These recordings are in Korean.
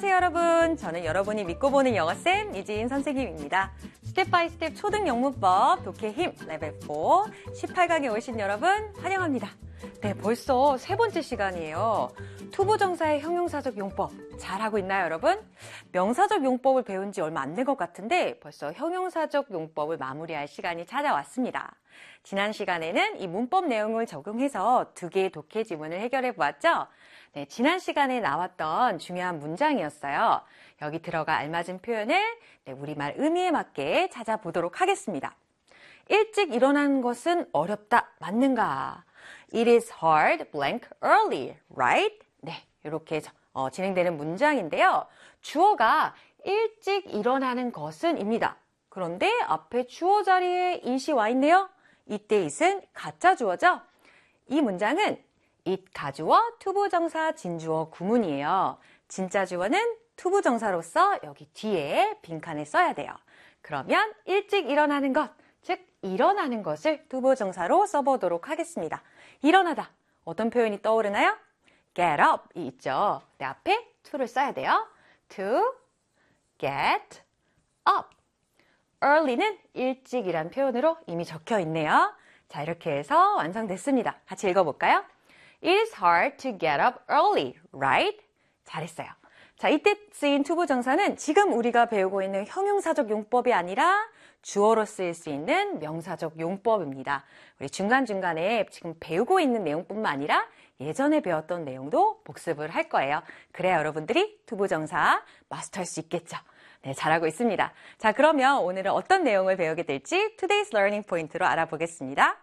안녕하세요 여러분. 저는 여러분이 믿고 보는 영어쌤 이지인 선생님입니다. 스텝 바이 스텝 초등 영문법 독해 힘 레벨 4 18강에 오신 여러분 환영합니다. 네, 벌써 세 번째 시간이에요. 투부정사의 형용사적 용법 잘하고 있나요 여러분? 명사적 용법을 배운 지 얼마 안 된 것 같은데 벌써 형용사적 용법을 마무리할 시간이 찾아왔습니다. 지난 시간에는 이 문법 내용을 적용해서 두 개의 독해 지문을 해결해 보았죠? 네, 지난 시간에 나왔던 중요한 문장이었어요. 여기 들어가 알맞은 표현을 우리말 의미에 맞게 찾아보도록 하겠습니다. 일찍 일어나는 것은 어렵다, 맞는가? It is hard, blank, early, right? 네, 이렇게 진행되는 문장인데요. 주어가 일찍 일어나는 것은 입니다. 그런데 앞에 주어 자리에 it이 와 있네요. 이때 it은 가짜 주어죠? 이 문장은 it 가주어, 투부정사, 진주어 구문이에요. 진짜 주어는 투부정사로서 여기 뒤에 빈칸에 써야 돼요. 그러면 일찍 일어나는 것, 즉 일어나는 것을 투부정사로 써보도록 하겠습니다. 일어나다. 어떤 표현이 떠오르나요? get up이 있죠. 네, 앞에 to를 써야 돼요. to get up. early는 일찍이란 표현으로 이미 적혀 있네요. 자, 이렇게 해서 완성됐습니다. 같이 읽어볼까요? It is hard to get up early, right? 잘했어요. 자, 이때 쓰인 투부정사는 지금 우리가 배우고 있는 형용사적 용법이 아니라 주어로 쓰일 수 있는 명사적 용법입니다. 우리 중간중간에 지금 배우고 있는 내용뿐만 아니라 예전에 배웠던 내용도 복습을 할 거예요. 그래야 여러분들이 투부정사 마스터할 수 있겠죠. 네, 잘하고 있습니다. 자, 그러면 오늘은 어떤 내용을 배우게 될지 Today's Learning Point로 알아보겠습니다.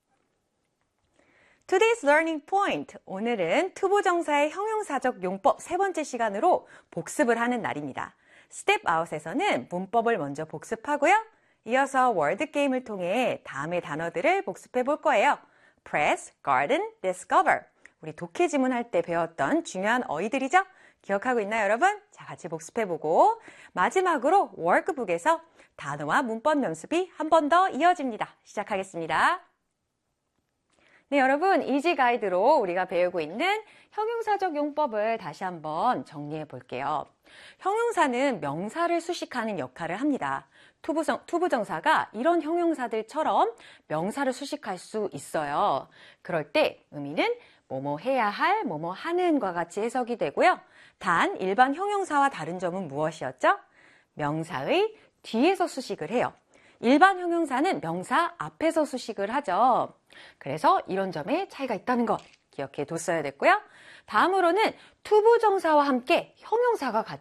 Today's Learning Point. 오늘은 투부정사의 형용사적 용법 세 번째 시간으로 복습을 하는 날입니다. 스텝 아웃에서는 문법을 먼저 복습하고요. 이어서 월드 게임을 통해 다음의 단어들을 복습해 볼 거예요. Press, garden, discover. 우리 독해 지문할 때 배웠던 중요한 어휘들이죠? 기억하고 있나요, 여러분? 자, 같이 복습해보고 마지막으로 워크북에서 단어와 문법 연습이 한 번 더 이어집니다. 시작하겠습니다. 네, 여러분, 이지 가이드로 우리가 배우고 있는 형용사적 용법을 다시 한번 정리해 볼게요. 형용사는 명사를 수식하는 역할을 합니다. 투부정사가 이런 형용사들처럼 명사를 수식할 수 있어요. 그럴 때 의미는 뭐뭐 해야 할, 뭐뭐 하는과 같이 해석이 되고요. 단 일반 형용사와 다른 점은 무엇이었죠? 명사의 뒤에서 수식을 해요. 일반 형용사는 명사 앞에서 수식을 하죠. 그래서 이런 점에 차이가 있다는 것 기억해 뒀어야 됐고요. 다음으로는 투부정사와 함께 형용사가